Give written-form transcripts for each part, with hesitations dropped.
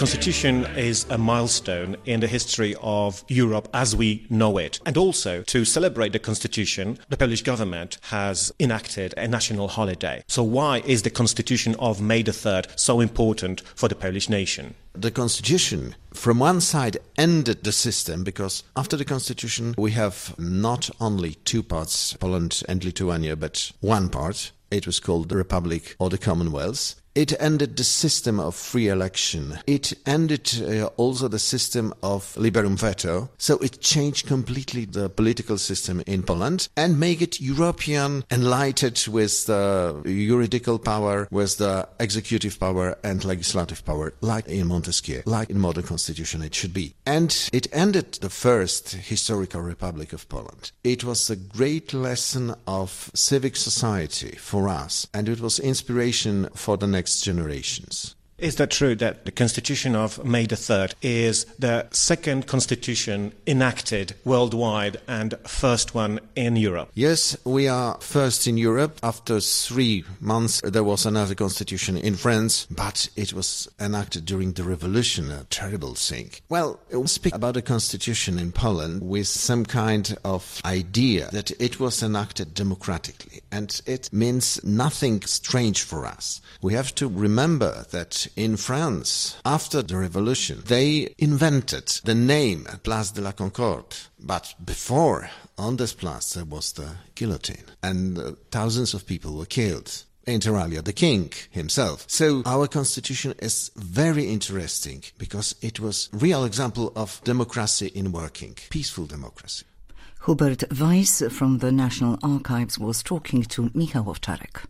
Constitution is a milestone in the history of Europe as we know it. And also, to celebrate the Constitution, the Polish government has enacted a national holiday. So why is the Constitution of May the 3rd so important for the Polish nation? The Constitution, from one side, ended the system because after the Constitution we have not only two parts, Poland and Lithuania, but one part. It was called the Republic or the Commonwealth. It ended the system of free election. It ended also the system of liberum veto. So it changed completely the political system in Poland and make it European, enlightened with the juridical power, with the executive power and legislative power, like in Montesquieu, like in modern constitution it should be. And it ended the first historical republic of Poland. It was a great lesson of civic society for us, and it was inspiration for the next generations. Is that true that the Constitution of May the 3rd is the second constitution enacted worldwide and first one in Europe? Yes, we are first in Europe. After 3 months there was another constitution in France, but it was enacted during the revolution, a terrible thing. Well, we'll speak about the constitution in Poland with some kind of idea that it was enacted democratically, and it means nothing strange for us. We have to remember that in France, after the revolution, they invented the name Place de la Concorde. But before, on this place, there was the guillotine, and thousands of people were killed. Inter alia, the king himself. So our constitution is very interesting because it was a real example of democracy in working, peaceful democracy. Hubert Weiss from the National Archives was talking to Michał Owczarek.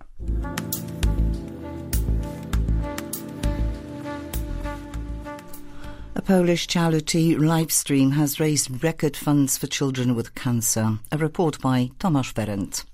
A Polish charity, Livestream, has raised record funds for children with cancer. A report by Tomasz Ferenc.